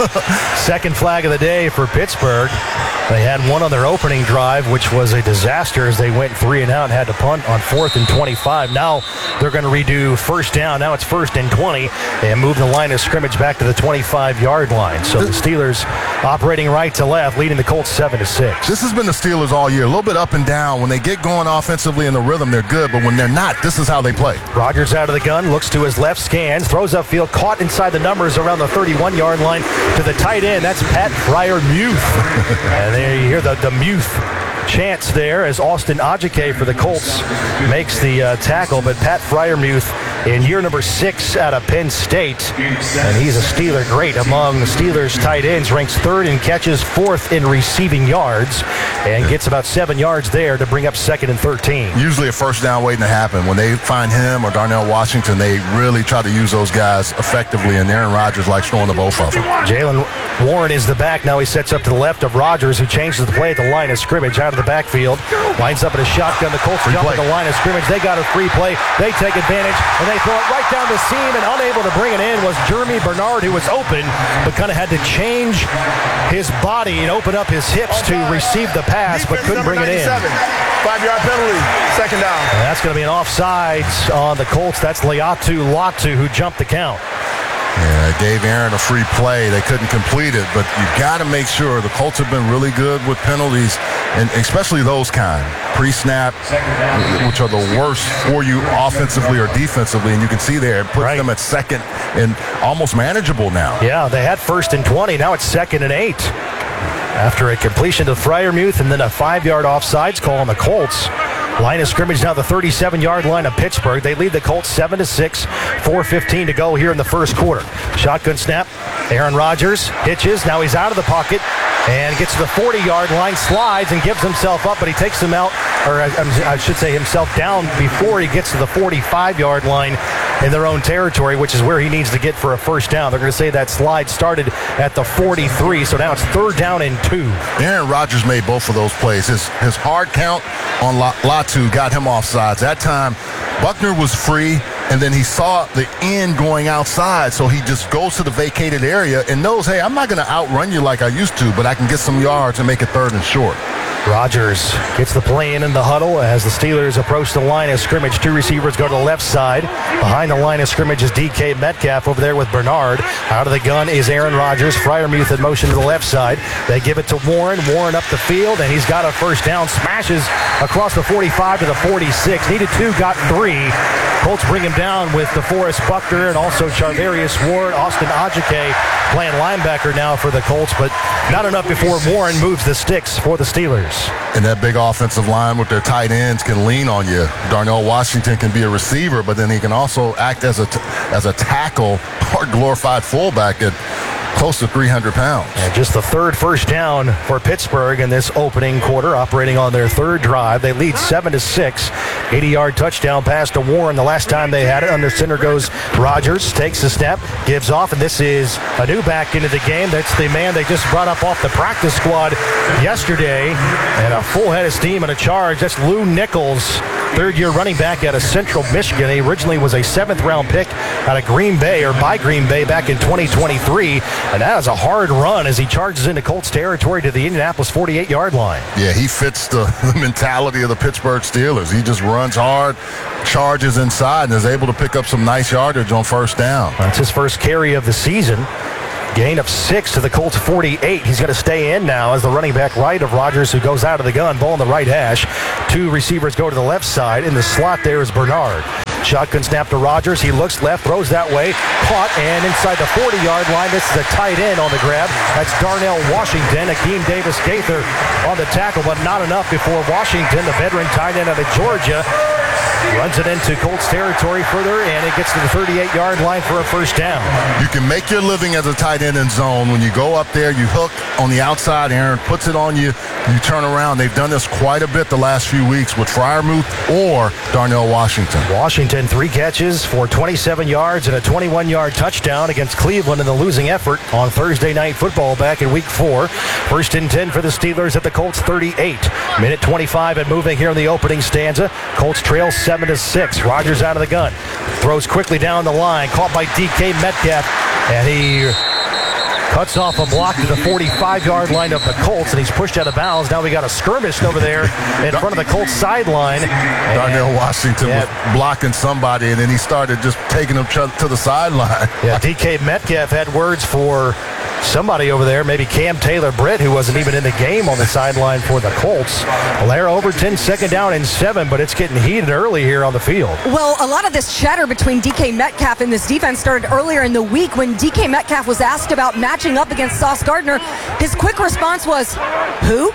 Second flag of the day for Pittsburgh. They had one on their opening drive, which was a disaster as they went three and out and had to punt on fourth and twenty-five. Now they're going to redo first down. Now it's first and twenty and move the line of scrimmage back to the twenty-five-yard line. So the Steelers operating right to left, leading the Colts seven to six. This has been the Steelers all year. A little bit up and down. When they get going offensively in the rhythm, they're good. But when they're not, this is how they play. Rodgers out of the gun, looks to his left, scans, throws upfield, caught inside the numbers around the thirty-one-yard line to the tight end. That's Pat Freiermuth. And there you hear the, the Muth chants there as Austin Ajike for the Colts makes the uh, tackle. But Pat Freiermuth in year number six out of Penn State, and he's a Steeler great among the Steelers tight ends, ranks third in catches, fourth in receiving yards, and gets about seven yards there to bring up second and thirteen. Usually a first down waiting to happen. When they find him or Darnell Washington, they really try to use those guys effectively, and Aaron Rodgers likes throwing the both of them. Jaylen Warren is the back. Now he sets up to the left of Rodgers, who changes the play at the line of scrimmage out of the backfield. Lines up at a shotgun. The Colts free jump play at the line of scrimmage. They got a free play. They take advantage, and they throw it right down the seam, and unable to bring it in was Jeremy Bernard, who was open, but kind of had to change his body and open up his hips to receive the pass, but couldn't bring it in. Five-yard penalty, second down. And that's going to be an offsides on the Colts. That's Leatu Latu who jumped the count. Yeah, gave Aaron a free play. They couldn't complete it, but you got to make sure. The Colts have been really good with penalties, and especially those kind, pre-snap, which are the worst for you offensively or defensively, and you can see there it puts right. them at second and almost manageable now. Yeah, they had first and twenty. Now it's second and eight. After a completion to Freiermuth and then a five-yard offsides call on the Colts. Line of scrimmage now the thirty-seven-yard line of Pittsburgh. They lead the Colts seven to six, four fifteen to go here in the first quarter. Shotgun snap. Aaron Rodgers hitches. Now he's out of the pocket and gets to the forty-yard line, slides and gives himself up, but he takes him out, or I should say himself down before he gets to the forty-five-yard line in their own territory, which is where he needs to get for a first down. They're going to say that slide started at the forty-three, so now it's third down and two. Aaron Rodgers made both of those plays. His his hard count on Latu got him offsides. That time, Buckner was free, and then he saw the end going outside, so he just goes to the vacated area and knows, hey, I'm not going to outrun you like I used to, but I can get some yards and make it third and short. Rodgers gets the play in in the huddle as the Steelers approach the line of scrimmage. Two receivers go to the left side. Behind the line of scrimmage is D K Metcalf over there with Bernard. Out of the gun is Aaron Rodgers. Freiermuth in motion to the left side. They give it to Warren. Warren up the field, and he's got a first down. Smashes across the forty-five to the forty-six. Needed two, got three. Colts bring him down with DeForest Buckner and also Charvarius Ward. Austin Ajike playing linebacker now for the Colts, but not enough before Warren moves the sticks for the Steelers. And that big offensive line with their tight ends can lean on you. Darnell Washington can be a receiver, but then he can also act as a t- as a tackle or glorified fullback at close to three hundred pounds. And just the third first down for Pittsburgh in this opening quarter, operating on their third drive. They lead seven to six. eighty-yard touchdown pass to Warren the last time they had it. Under center goes Rodgers, takes a step, gives off, and this is a new back into the game. That's the man they just brought up off the practice squad yesterday. And a full head of steam and a charge. That's Lou Nichols, third-year running back out of Central Michigan. He originally was a seventh-round pick out of Green Bay, or by Green Bay, back in twenty twenty-three. And that is a hard run as he charges into Colts territory to the Indianapolis forty-eight-yard line. Yeah, he fits the, the mentality of the Pittsburgh Steelers. He just runs hard, charges inside, and is able to pick up some nice yardage on first down. That's his first carry of the season. Gain of six to the Colts forty-eight. He's going to stay in now as the running back right of Rodgers, who goes out of the gun. Ball on the right hash. Two receivers go to the left side. In the slot there is Bernard. Shotgun snap to Rodgers. He looks left, throws that way. Caught, and inside the forty-yard line, this is a tight end on the grab. That's Darnell Washington. Akeem Davis-Gaither on the tackle, but not enough before Washington, the veteran tight end out of Georgia, runs it into Colts territory further, and it gets to the thirty-eight-yard line for a first down. You can make your living as a tight end in zone. When you go up there, you hook on the outside, Aaron puts it on you, you turn around. They've done this quite a bit the last few weeks with Freiermuth or Darnell Washington. Washington, three catches for twenty-seven yards and a twenty-one-yard touchdown against Cleveland in the losing effort on Thursday Night Football back in week four. First and ten for the Steelers at the Colts thirty-eight. Minute twenty-five and moving here in the opening stanza. Colts trail seven to six. Rodgers out of the gun. Throws quickly down the line. Caught by D K Metcalf. And he cuts off a block to the forty-five-yard line of the Colts, and he's pushed out of bounds. Now we got a skirmish over there in front of the Colts sideline. Darnell Washington yeah. was blocking somebody, and then he started just taking him to the sideline. Yeah, D K Metcalf had words for somebody over there, maybe Cam Taylor-Britt, who wasn't even in the game on the sideline for the Colts. Lara Overton, second down and seven, but it's getting heated early here on the field. Well, a lot of this chatter between D K Metcalf and this defense started earlier in the week when D K Metcalf was asked about matching up against Sauce Gardner. His quick response was, who?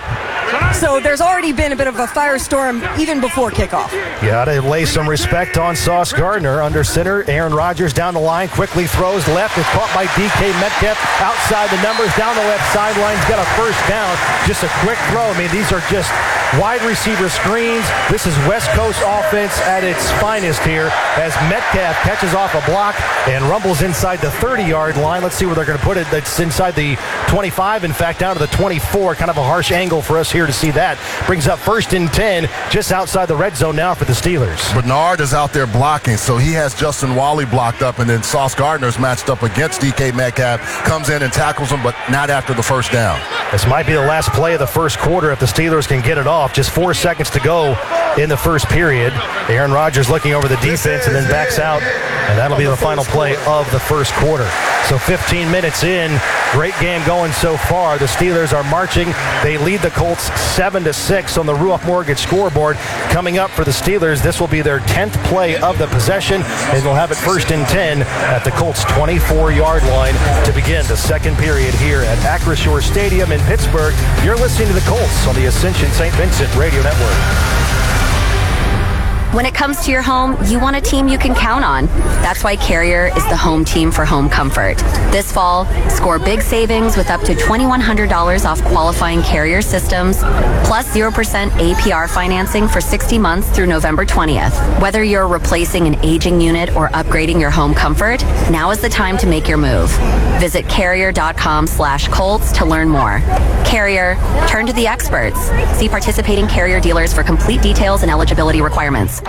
So there's already been a bit of a firestorm even before kickoff. Gotta lay some respect on Sauce Gardner. Under center, Aaron Rodgers down the line, quickly throws left. It's caught by D K Metcalf outside the numbers, down the left sideline. He's got a first down. Just a quick throw. I mean, these are just wide receiver screens. This is West Coast offense at its finest here as Metcalf catches off a block and rumbles inside the thirty-yard line. Let's see where they're going to put it. That's inside the twenty-five, in fact, down to the twenty-four. Kind of a harsh angle for us here to see that. Brings up first and ten, just outside the red zone now for the Steelers. Bernard is out there blocking, so he has Justin Wally blocked up, and then Sauce Gardner's matched up against D K Metcalf, comes in and tackles him, but not after the first down. This might be the last play of the first quarter if the Steelers can get it off. off. Just four seconds to go in the first period. Aaron Rodgers looking over the defense and then backs out, and that'll be the final play of the first quarter. So fifteen minutes in, great game going so far. The Steelers are marching. They lead the Colts seven to six on the Ruoff Mortgage scoreboard. Coming up for the Steelers, this will be their tenth play of the possession, and they'll have it first and ten at the Colts' twenty-four-yard line to begin the second period here at Acrisure Stadium in Pittsburgh. You're listening to the Colts on the Ascension Saint Vincent Radio Network. When it comes to your home, you want a team you can count on. That's why Carrier is the home team for home comfort. This fall, score big savings with up to twenty-one hundred dollars off qualifying Carrier systems, plus zero percent A P R financing for sixty months through November twentieth. Whether you're replacing an aging unit or upgrading your home comfort, now is the time to make your move. Visit carrier.com slash Colts to learn more. Carrier, turn to the experts. See participating Carrier dealers for complete details and eligibility requirements.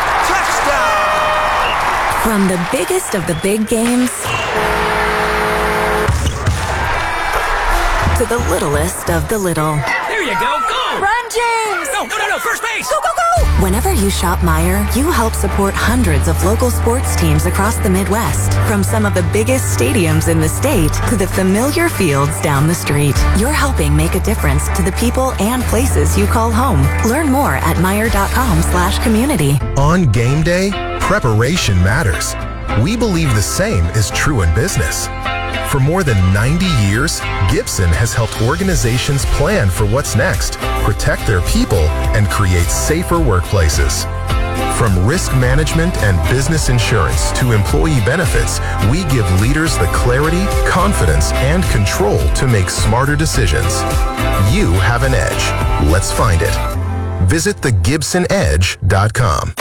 From the biggest of the big games to the littlest of the little. There you go, go! Run, James! No, no, no, no, first base! Go, go, go! Whenever you shop Meijer, you help support hundreds of local sports teams across the Midwest. From some of the biggest stadiums in the state to the familiar fields down the street. You're helping make a difference to the people and places you call home. Learn more at Meijer.com slash community. On game day, preparation matters. We believe the same is true in business. For more than ninety years, Gibson has helped organizations plan for what's next, protect their people, and create safer workplaces. From risk management and business insurance to employee benefits, we give leaders the clarity, confidence, and control to make smarter decisions. You have an edge. Let's find it. Visit the gibson edge dot com.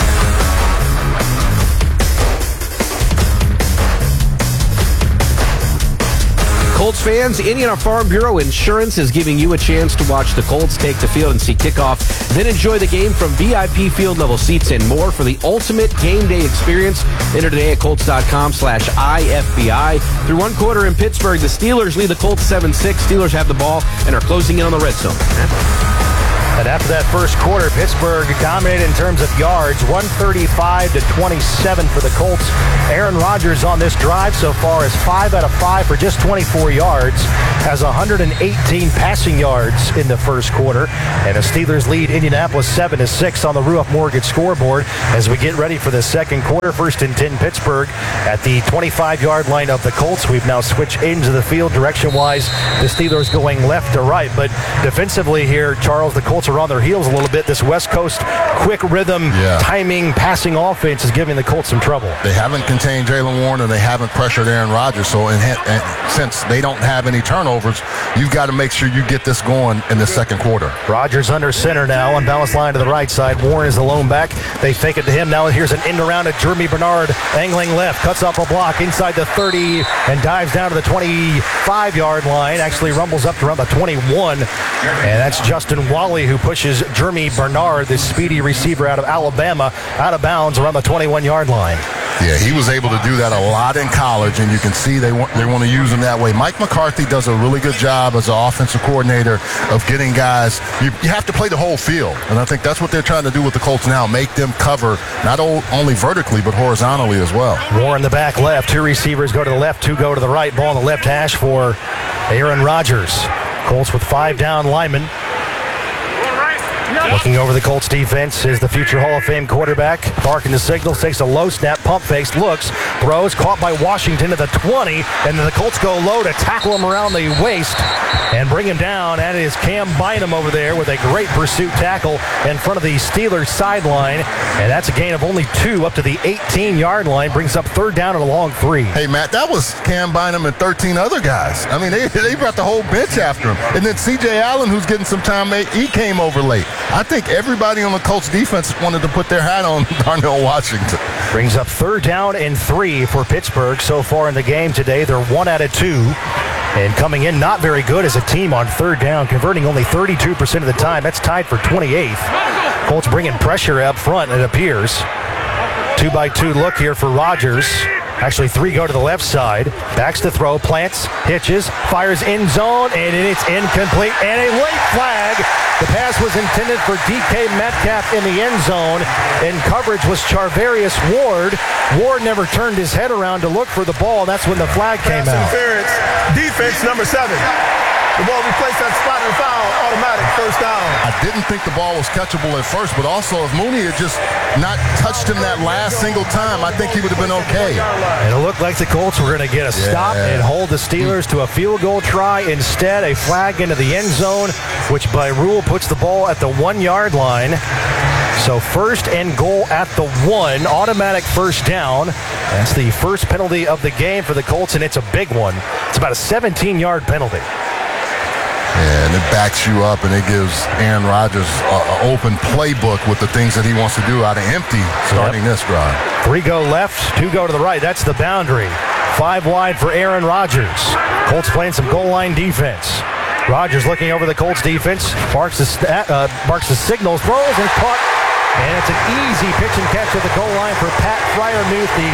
Colts fans, Indiana Farm Bureau Insurance is giving you a chance to watch the Colts take the field and see kickoff, then enjoy the game from V I P field level seats and more for the ultimate game day experience. Enter today at Colts.com slash IFBI. Through one quarter in Pittsburgh, the Steelers lead the Colts seven six. Steelers have the ball and are closing in on the red zone. And after that first quarter, Pittsburgh dominated in terms of yards, one thirty-five to twenty-seven for the Colts. Aaron Rodgers on this drive so far is five out of five for just twenty-four yards, has one hundred eighteen passing yards in the first quarter, and the Steelers lead Indianapolis seven to six on the Ruoff Mortgage scoreboard as we get ready for the second quarter. First and ten, Pittsburgh at the twenty-five-yard line of the Colts. We've now switched ends of the field direction-wise. The Steelers going left to right, but defensively here, Charles, the Colts are on their heels a little bit. This West Coast quick rhythm, yeah. timing, passing offense is giving the Colts some trouble. They haven't contained Jaylen Warren and they haven't pressured Aaron Rodgers. So in, in, since they don't have any turnovers, you've got to make sure you get this going in the second quarter. Rodgers under center now, unbalanced line to the right side. Warren is the lone back. They fake it to him. Now here's an end around to Jeremy Bernard, angling left, cuts off a block inside the thirty and dives down to the twenty-five-yard line. Actually rumbles up to around the twenty-one. And that's Justin Wally who pushes Jeremy Bernard, this speedy receiver out of Alabama, out of bounds around the twenty-one-yard line. Yeah, he was able to do that a lot in college, and you can see they want they want to use him that way. Mike McCarthy does a really good job as an offensive coordinator of getting guys. You, you have to play the whole field, and I think that's what they're trying to do with the Colts now, make them cover not only vertically but horizontally as well. Warren the back left. Two receivers go to the left, two go to the right. Ball on the left hash for Aaron Rodgers. Colts with five down linemen. Looking over the Colts defense is the future Hall of Fame quarterback. Barking the signals, takes a low snap, pump fakes, looks, throws, caught by Washington to the twenty, and then the Colts go low to tackle him around the waist and bring him down. That is Cam Bynum over there with a great pursuit tackle in front of the Steelers sideline, and that's a gain of only two up to the eighteen-yard line, brings up third down and a long three. Hey, Matt, that was Cam Bynum and thirteen other guys. I mean, they, they brought the whole bench after him. And then C J Allen, who's getting some time, he came over late. I think everybody on the Colts defense wanted to put their hat on Darnell Washington. Brings up third down and three for Pittsburgh so far in the game today. They're one out of two. And coming in not very good as a team on third down, converting only thirty-two percent of the time. That's tied for twenty-eighth. Colts bringing pressure up front, it appears. Two by two look here for Rodgers. Actually, three go to the left side. Backs to throw, plants, hitches, fires end zone, and it's incomplete. And a late flag. The pass was intended for D K Metcalf in the end zone, and coverage was Charvarius Ward. Ward never turned his head around to look for the ball. That's when the flag came Pass out. interference, defense number seven. The ball replaced that spot and foul, automatic first down. I didn't think the ball was catchable at first, but also if Mooney had just not touched him that last single time, I think he would have been okay. And it looked like the Colts were going to get a stop Yeah. and hold the Steelers to a field goal try. Instead, a flag into the end zone, which by rule puts the ball at the one-yard line. So first and goal at the one, automatic first down. That's the first penalty of the game for the Colts, and it's a big one. It's about a seventeen-yard penalty. Yeah, and it backs you up, and it gives Aaron Rodgers an open playbook with the things that he wants to do out of empty starting Yep. this drive. Three go left, two go to the right. That's the boundary. Five wide for Aaron Rodgers. Colts playing some goal line defense. Rodgers looking over the Colts defense. Barks the, uh, barks the signals, throws, and caught. And it's an easy pitch and catch at the goal line for Pat Freiermuth, the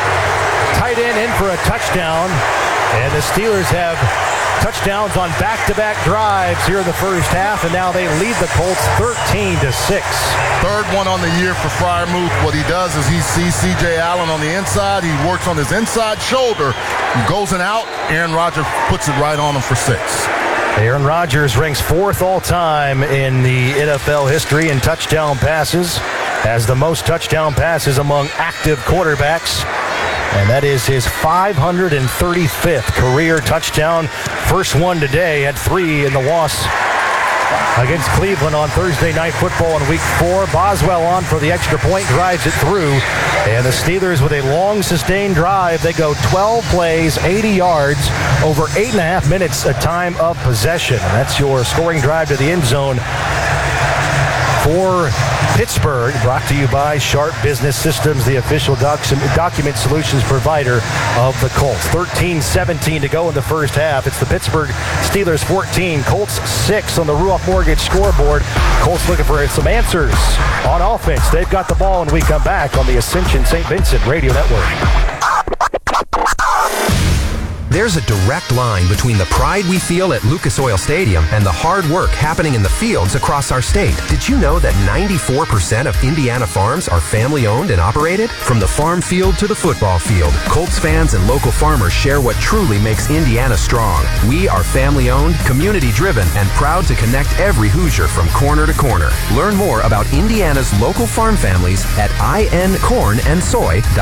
tight end, in for a touchdown. And the Steelers have touchdowns on back-to-back drives here in the first half, and now they lead the Colts thirteen to six. Third one on the year for Freiermuth. What he does is he sees C J Allen on the inside. He works on his inside shoulder. He goes and out. Aaron Rodgers puts it right on him for six. Aaron Rodgers ranks fourth all-time in the N F L history in touchdown passes, has the most touchdown passes among active quarterbacks, and that is his five hundred thirty-fifth career touchdown. First one today, had three in the loss against Cleveland on Thursday Night Football in Week four. Boswell on for the extra point, drives it through. And the Steelers with a long sustained drive. They go twelve plays, eighty yards, over eight and a half minutes a time of possession. And that's your scoring drive to the end zone for Pittsburgh, brought to you by Sharp Business Systems, the official doc- document solutions provider of the Colts. thirteen seventeen to go in the first half. It's the Pittsburgh Steelers fourteen, Colts six on the Ruoff Mortgage scoreboard. Colts looking for some answers on offense. They've got the ball when we come back on the Ascension Saint Vincent Radio Network. There's a direct line between the pride we feel at Lucas Oil Stadium and the hard work happening in the fields across our state. Did you know that ninety-four percent of Indiana farms are family-owned and operated? From the farm field to the football field, Colts fans and local farmers share what truly makes Indiana strong. We are family-owned, community-driven, and proud to connect every Hoosier from corner to corner. Learn more about Indiana's local farm families at I N corn and soy dot com.